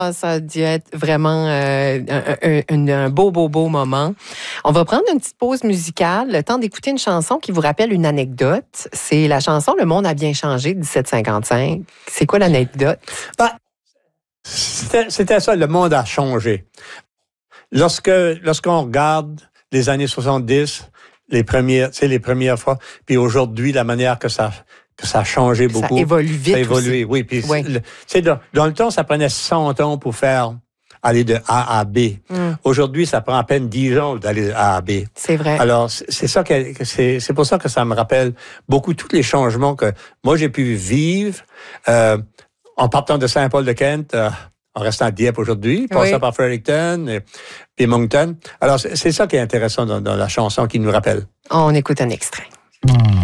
Ça a dû être vraiment un beau moment. On va prendre une petite pause musicale, le temps d'écouter une chanson qui vous rappelle une anecdote. C'est la chanson « Le monde a bien changé » de 1755. C'est quoi l'anecdote? C'était ça, le monde a changé. Lorsqu'on regarde les années 70, les premières fois, puis aujourd'hui, la manière que ça a changé beaucoup. Ça évolue vite. Ça a évolué, oui. Puis, dans le temps, ça prenait 100 ans pour aller de A à B. Aujourd'hui, ça prend à peine 10 ans d'aller de A à B. C'est vrai. Alors, c'est pour ça que ça me rappelle beaucoup tous les changements que moi, j'ai pu vivre en partant de Saint-Paul-de-Kent, en restant à Dieppe aujourd'hui, passant par Fredericton et Moncton. Alors, c'est ça qui est intéressant dans la chanson qui nous rappelle. On écoute un extrait.